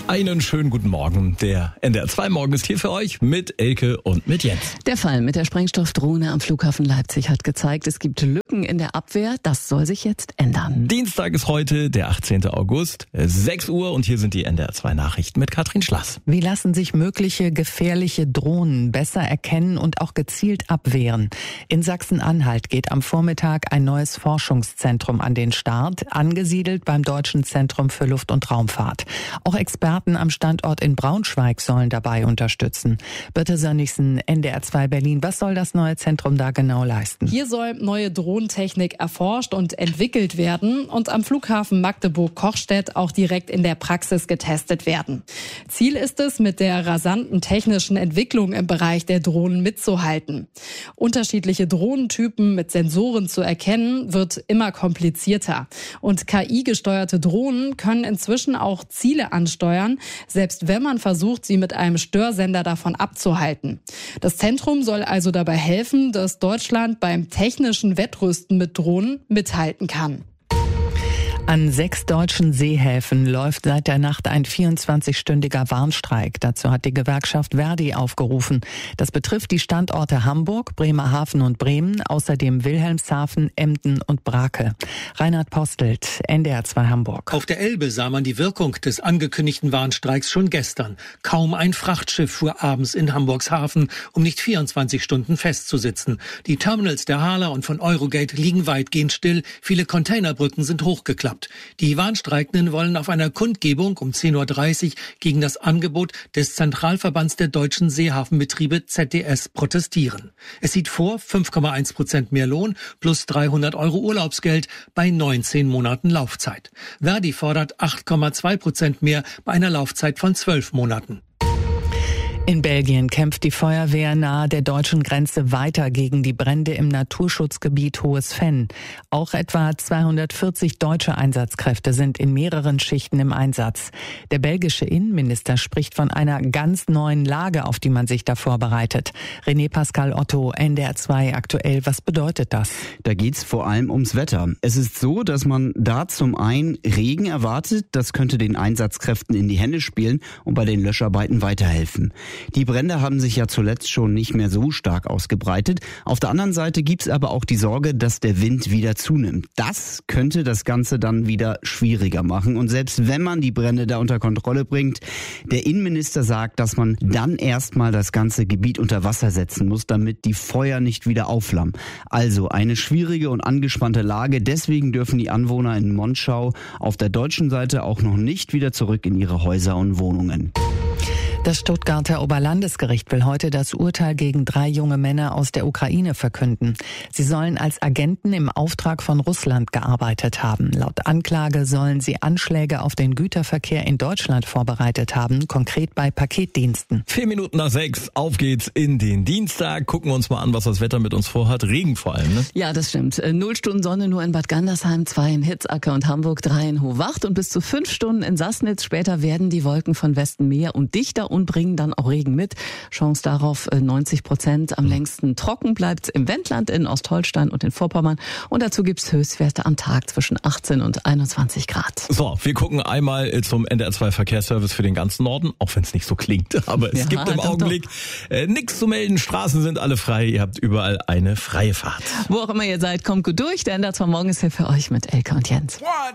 Einen schönen guten Morgen. Der NDR 2 Morgen ist hier für euch mit Elke und mit Jens. Der Fall mit der Sprengstoffdrohne am Flughafen Leipzig hat gezeigt, es gibt Lücken in der Abwehr. Das soll sich jetzt ändern. Dienstag ist heute, der 18. August, 6 Uhr und hier sind die NDR 2 Nachrichten mit Katrin Schlass. Wie lassen sich mögliche gefährliche Drohnen besser erkennen und auch gezielt abwehren? In Sachsen-Anhalt geht am Vormittag ein neues Forschungszentrum an den Start, angesiedelt beim Deutschen Zentrum für Luft- und Raumfahrt. Auch Experten am Standort in Braunschweig sollen dabei unterstützen. Birte Sönnigsen, NDR 2 Berlin. Was soll das neue Zentrum da genau leisten? Hier soll neue Drohnentechnik erforscht und entwickelt werden und am Flughafen Magdeburg-Kochstedt auch direkt in der Praxis getestet werden. Ziel ist es, mit der rasanten technischen Entwicklung im Bereich der Drohnen mitzuhalten. Unterschiedliche Drohnentypen mit Sensoren zu erkennen, wird immer komplizierter. Und KI-gesteuerte Drohnen können inzwischen auch Ziele ansteuern, selbst wenn man versucht, sie mit einem Störsender davon abzuhalten. Das Zentrum soll also dabei helfen, dass Deutschland beim technischen Wettrüsten mit Drohnen mithalten kann. An 6 deutschen Seehäfen läuft seit der Nacht ein 24-stündiger Warnstreik. Dazu hat die Gewerkschaft ver.di aufgerufen. Das betrifft die Standorte Hamburg, Bremerhaven und Bremen, außerdem Wilhelmshaven, Emden und Brake. Reinhard Postelt, NDR 2 Hamburg. Auf der Elbe sah man die Wirkung des angekündigten Warnstreiks schon gestern. Kaum ein Frachtschiff fuhr abends in Hamburgs Hafen, um nicht 24 Stunden festzusitzen. Die Terminals der Hala und von Eurogate liegen weitgehend still. Viele Containerbrücken sind hochgeklappt. Die Warnstreikenden wollen auf einer Kundgebung um 10.30 Uhr gegen das Angebot des Zentralverbands der deutschen Seehafenbetriebe ZDS protestieren. Es sieht vor 5,1% mehr Lohn plus 300 Euro Urlaubsgeld bei 19 Monaten Laufzeit. ver.di fordert 8,2% mehr bei einer Laufzeit von 12 Monaten. In Belgien kämpft die Feuerwehr nahe der deutschen Grenze weiter gegen die Brände im Naturschutzgebiet Hohes Venn. Auch etwa 240 deutsche Einsatzkräfte sind in mehreren Schichten im Einsatz. Der belgische Innenminister spricht von einer ganz neuen Lage, auf die man sich da vorbereitet. René Pascal Otto, NDR 2 aktuell. Was bedeutet das? Da geht's vor allem ums Wetter. Es ist so, dass man da zum einen Regen erwartet. Das könnte den Einsatzkräften in die Hände spielen und bei den Löscharbeiten weiterhelfen. Die Brände haben sich ja zuletzt schon nicht mehr so stark ausgebreitet. Auf der anderen Seite gibt's aber auch die Sorge, dass der Wind wieder zunimmt. Das könnte das Ganze dann wieder schwieriger machen. Und selbst wenn man die Brände da unter Kontrolle bringt, der Innenminister sagt, dass man dann erstmal das ganze Gebiet unter Wasser setzen muss, damit die Feuer nicht wieder aufflammen. Also eine schwierige und angespannte Lage. Deswegen dürfen die Anwohner in Monschau auf der deutschen Seite auch noch nicht wieder zurück in ihre Häuser und Wohnungen. Das Stuttgarter Oberlandesgericht will heute das Urteil gegen 3 junge Männer aus der Ukraine verkünden. Sie sollen als Agenten im Auftrag von Russland gearbeitet haben. Laut Anklage sollen sie Anschläge auf den Güterverkehr in Deutschland vorbereitet haben, konkret bei Paketdiensten. 4 Minuten nach 6, auf geht's in den Dienstag. Gucken wir uns mal an, was das Wetter mit uns vorhat. Regen vor allem, ne? Ja, das stimmt. 0 Stunden Sonne nur in Bad Gandersheim, 2 in Hitzacker und Hamburg, 3 in Hohwacht und bis zu 5 Stunden in Sassnitz. Später werden die Wolken von Westen mehr und dichter und bringen dann auch Regen mit. Chance darauf 90%. Am längsten trocken bleibt im Wendland, in Ostholstein und in Vorpommern. Und dazu gibt's Höchstwerte am Tag zwischen 18 und 21 Grad. So, wir gucken einmal zum NDR 2 Verkehrsservice für den ganzen Norden, auch wenn es nicht so klingt. Aber es gibt im Augenblick nichts zu melden. Straßen sind alle frei. Ihr habt überall eine freie Fahrt. Wo auch immer ihr seid, kommt gut durch. Der NDR 2 Morgen ist hier für euch mit Elke und Jens. 1,